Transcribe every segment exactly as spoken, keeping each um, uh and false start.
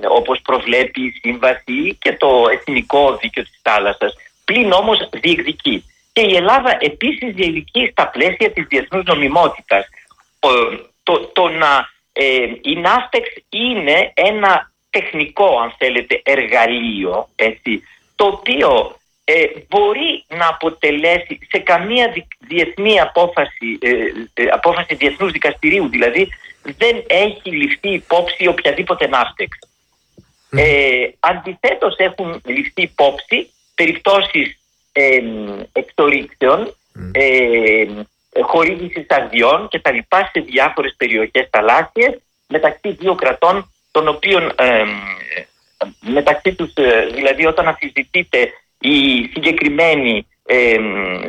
όπως προβλέπει η Σύμβαση και το Εθνικό Δίκαιο της Θάλασσας. Πλην όμως διεκδικεί. Και η Ελλάδα επίσης διεκδικεί στα πλαίσια της διεθνούς νομιμότητας. Το, το να, ε, η Ναύτεξ είναι ένα τεχνικό, αν θέλετε, εργαλείο, έτσι, το οποίο ε, μπορεί να αποτελέσει σε καμία διεθνή απόφαση, ε, ε, απόφαση διεθνούς δικαστηρίου, δηλαδή δεν έχει ληφθεί υπόψη οποιαδήποτε Ναύτεξ. Mm. Ε, αντιθέτως έχουν ληφθεί υπόψη περιπτώσεις ε, εξορίξεων, mm. ε, χορήγησης αδειών και τα λοιπά σε διάφορες περιοχές θαλάσσιες μεταξύ δύο κρατών, των οποίων ε, μεταξύ τους, ε, δηλαδή όταν αμφισβητείται η συγκεκριμένη ε, ε,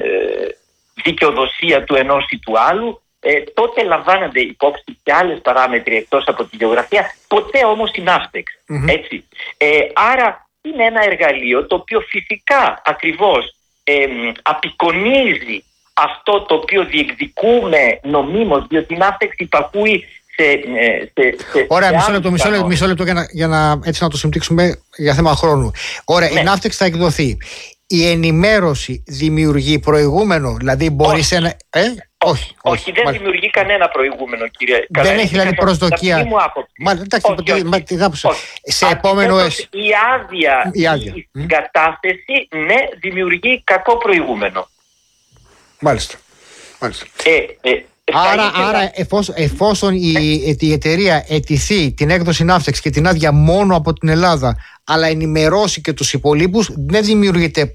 δικαιοδοσία του ενός ή του άλλου, ε, τότε λαμβάνονται υπόψη και άλλες παράμετροι εκτός από τη γεωγραφία, ποτέ όμως η Ναύτεξ. Mm-hmm. Έτσι. Ε, άρα είναι ένα εργαλείο το οποίο φυσικά ακριβώς ε, απεικονίζει αυτό το οποίο διεκδικούμε νομίμως, διότι η Ναύτεξ υπακούει σε, σε, σε... Ωραία, μισό λεπτό, μισό λεπτό, μισό λεπτό για, να, για να, έτσι να το συμπτύξουμε για θέμα χρόνου. Ωραία, ναι. Η Ναύτεξ θα εκδοθεί. Η ενημέρωση δημιουργεί προηγούμενο, δηλαδή μπορεί σε ένα... Ε? Όχι, όχι, όχι, δεν μάλιστα. δημιουργεί κανένα προηγούμενο, κύριε. Δεν έχει δηλαδή προσδοκία. Μάλιστα, εντάξει, όχι, όχι, μα, τι θα πω. Σε Α, επόμενο... Η άδεια, η, άδεια. η mm. κατάθεση, ναι, δημιουργεί κακό προηγούμενο. Μάλιστα. Μάλιστα. Ε, ε, άρα, ήθελα... άρα εφόσον, εφόσον η, η εταιρεία αιτηθεί την έκδοση Ναύτεξ και την άδεια μόνο από την Ελλάδα, αλλά ενημερώσει και τους υπολείπους, δεν δημιουργείται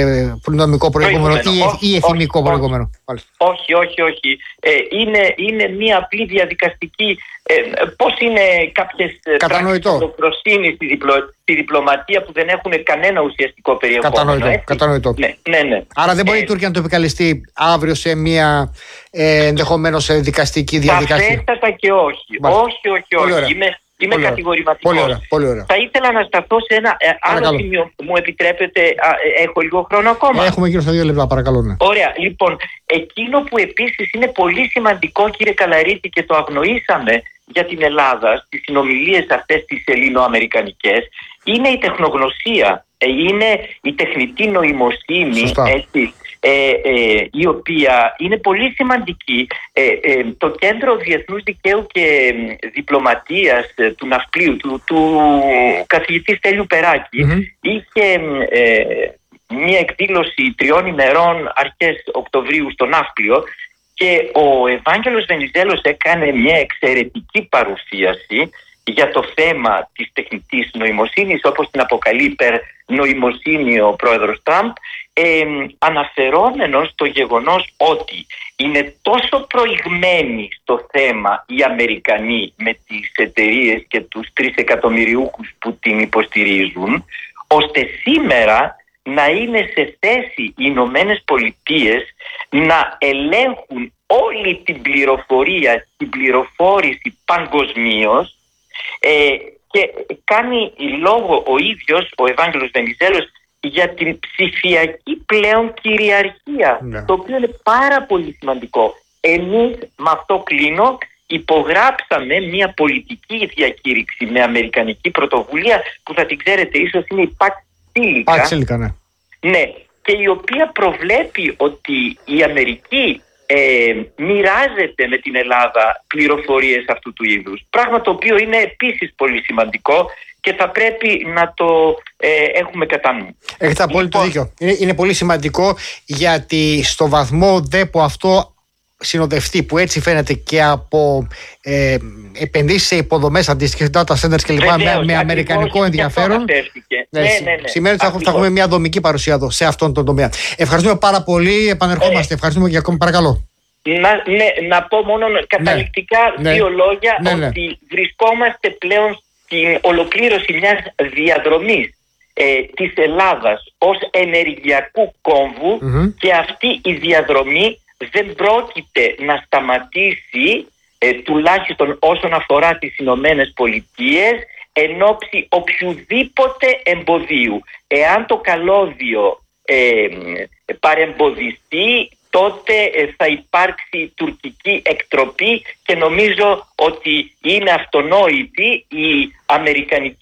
νομικό προηγούμενο ή, ή εθνικό όχι, προηγούμενο. Όχι, όχι, όχι. όχι. Ε, είναι, είναι μια απλή διαδικαστική. Ε, πώς είναι κάποιες πράξεις προσύνης στη, διπλω, στη διπλωματία που δεν έχουν κανένα ουσιαστικό περιεχόμενο. Κατανοητό. κατανοητό. Ναι, ναι, ναι. Άρα δεν μπορεί ε, η Τουρκία να το επικαλεστεί αύριο σε μια ε, ενδεχομένως δικαστική διαδικασία. Σαφέστατα και όχι. Μάλιστα. Όχι, όχι, όχι. Είμαι, είμαι κατηγορηματικός. Πολύ ωραία, πολύ ωραία. Θα ήθελα να σταθώ σε ένα ε, άλλο σημείο. Μου επιτρέπετε, α, ε, έχω λίγο χρόνο ακόμα. Έχουμε γύρω στα δύο λεπτά, παρακαλώ. Ναι. Ωραία, λοιπόν, εκείνο που επίσης είναι πολύ σημαντικό, κύριε Καλαρίτη, και το αγνοήσαμε για την Ελλάδα στις συνομιλίες αυτές τις ελληνοαμερικανικές, είναι η τεχνογνωσία, ε, είναι η τεχνητή νοημοσύνη, έτσι, ε, ε, η οποία είναι πολύ σημαντική. Ε, ε, το Κέντρο Διεθνούς Δικαίου και Διπλωματίας ε, του Ναυπλίου, του, του καθηγητή Στέλιου Περάκη, mm-hmm. είχε ε, μία εκδήλωση τριών ημερών αρχές Οκτωβρίου στο Ναύπλιο, και ο Ευάγγελος Βενιζέλος έκανε μια εξαιρετική παρουσίαση για το θέμα της τεχνητής νοημοσύνης, όπως την αποκαλεί υπερνοημοσύνη ο πρόεδρος Τραμπ, ε, αναφερόμενος στο γεγονός ότι είναι τόσο προηγμένοι στο θέμα οι Αμερικανοί με τις εταιρείες και τους τρεις εκατομμυριούχους που την υποστηρίζουν, ώστε σήμερα να είναι σε θέση οι Ηνωμένες Πολιτείες να ελέγχουν όλη την πληροφορία, την πληροφόρηση παγκοσμίως, ε, και κάνει λόγο ο ίδιος ο Ευάγγελος Βενιζέλος για την ψηφιακή πλέον κυριαρχία, ναι. το οποίο είναι πάρα πολύ σημαντικό. Εμείς, με αυτό κλείνω, υπογράψαμε μια πολιτική διακήρυξη με αμερικανική πρωτοβουλία που θα την ξέρετε ίσως, είναι η Pax Silica, ναι. ναι, και η οποία προβλέπει ότι η Αμερική ε, μοιράζεται με την Ελλάδα πληροφορίες αυτού του είδους. Πράγμα το οποίο είναι επίσης πολύ σημαντικό και θα πρέπει να το ε, έχουμε κατά νου. Έχετε απόλυτο λοιπόν, δίκιο. Είναι, είναι πολύ σημαντικό, γιατί στο βαθμό δε που αυτό συνοδευτεί, που έτσι φαίνεται και από ε, επενδύσεις σε υποδομές αντίστοιχες, data centers κλπ. με, με αμερικανικό ενδιαφέρον. Ναι, ναι, ναι, ναι. Σημαίνει ότι θα, θα έχουμε μια δομική παρουσία εδώ, σε αυτόν τον τομέα. Ευχαριστούμε πάρα πολύ. Επανερχόμαστε. Ε, Ευχαριστούμε για ακόμη, παρακαλώ. Να, ναι, να πω μόνο καταληκτικά ναι, δύο λόγια, ναι, ναι. ότι βρισκόμαστε πλέον στην ολοκλήρωση μιας διαδρομής ε, της Ελλάδας ως ενεργειακού κόμβου, mm-hmm. και αυτή η διαδρομή δεν πρόκειται να σταματήσει, ε, τουλάχιστον όσον αφορά τις Ηνωμένες Πολιτείες, εν ώψη οποιουδήποτε εμποδίου. Εάν το καλώδιο ε, παρεμποδιστεί, τότε ε, θα υπάρξει τουρκική εκτροπή, και νομίζω ότι είναι αυτονόητη η αμερικανική